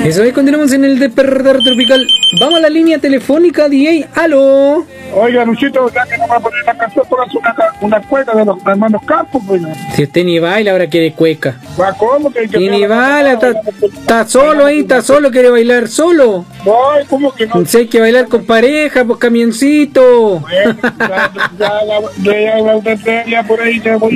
Eso es, continuamos en el despertar tropical. Vamos a la línea telefónica, DJ. ¡Aló! Oiga, Luchito, ya que no va a poner la canción, póngase una cueca de los hermanos Campos, pues. Si usted ni baila, ahora quiere cueca. ¿Va cómo? Que Y ni baila, está solo ahí, está solo, quiere bailar solo. Ay, ¿cómo que no? Si hay que bailar con pareja, pues camioncito. Bueno, ya por ahí te voy.